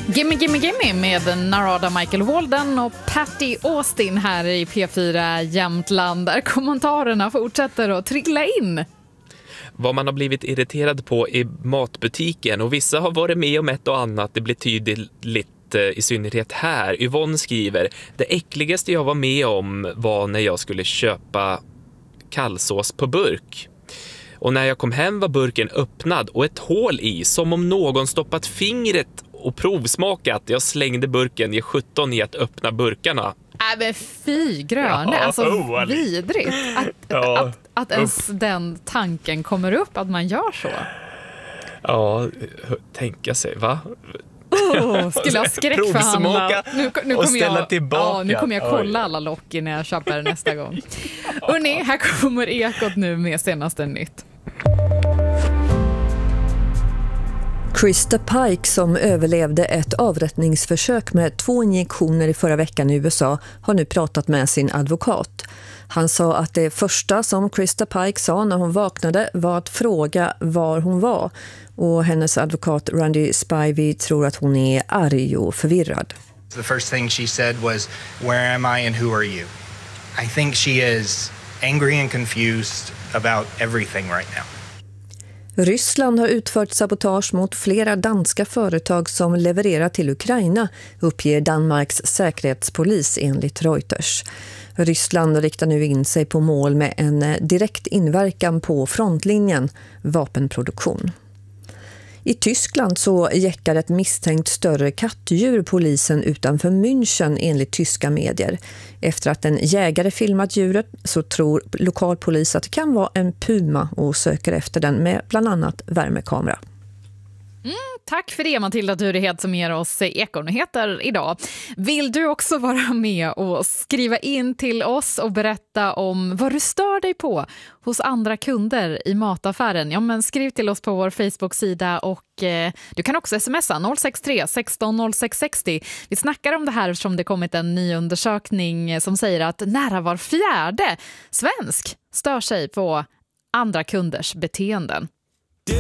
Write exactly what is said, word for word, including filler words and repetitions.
Gimme Gimme Gimme med Narada Michael Walden och Patty Austin här i P fyra Jämtland, där kommentarerna fortsätter att trilla in. Vad man har blivit irriterad på i matbutiken, och vissa har varit med om ett och annat. Det blir tydligt i synnerhet här. Yvonne skriver: det äckligaste jag var med om var när jag skulle köpa kallsås på burk. Och när jag kom hem var burken öppnad och ett hål i, som om någon stoppat fingret och provsmakat. Jag slängde burken, ge sjutton i att öppna burkarna. Äh, men fy gröne, ja, alltså oh, vidrigt att, ja, att, att ens upp. Den tanken kommer upp att man gör så. Ja, tänka sig, va? Oh, skulle jag skräckförhandla. Nu, nu och kommer ställa jag, tillbaka. Ja, nu kommer jag kolla alla lock när jag köper nästa gång. Hörrni, här kommer Ekot nu med senaste nytt. Krista Pike, som överlevde ett avrättningsförsök med två injektioner i förra veckan i U S A, har nu pratat med sin advokat. Han sa att det första som Krista Pike sa när hon vaknade var att fråga var hon var. Och hennes advokat Randy Spivey tror att hon är arg och förvirrad. The first thing she said was, "Where am I and who are you?" I think she is angry and confused about everything right now. Ryssland har utfört sabotage mot flera danska företag som levererar till Ukraina, uppger Danmarks säkerhetspolis enligt Reuters. Ryssland riktar nu in sig på mål med en direkt inverkan på frontlinjen, vapenproduktion. I Tyskland så jäckar ett misstänkt större kattdjur polisen utanför München enligt tyska medier. Efter att en jägare filmat djuret så tror lokalpolis att det kan vara en puma och söker efter den med bland annat värmekamera. Mm, tack för det, Matilda Turehed, som ger oss Ekonyheter idag. Vill du också vara med och skriva in till oss och berätta om vad du stör dig på hos andra kunder i mataffären? Ja, men skriv till oss på vår Facebook-sida, och eh, du kan också smsa noll sex tre sexton noll sex sextio. Vi snackar om det här som det kommit en ny undersökning som säger att nära var fjärde svensk stör sig på andra kunders beteenden.